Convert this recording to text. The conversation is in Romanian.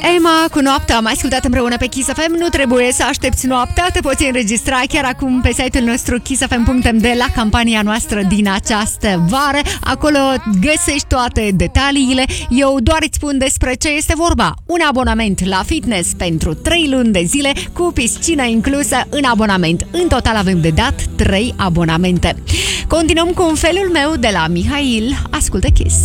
Emma cu noaptea, am ascultat împreună pe Kiss FM. Nu trebuie să aștepți noaptea, te poți înregistra chiar acum pe site-ul nostru kissfm.md la campania noastră din această vară. Acolo găsești toate detaliile. Eu doar îți spun despre ce este vorba. Un abonament la fitness pentru 3 luni de zile cu piscină inclusă în abonament. În total avem de dat 3 abonamente. Continuăm cu un felul meu de la Mihail. Ascultă Kiss.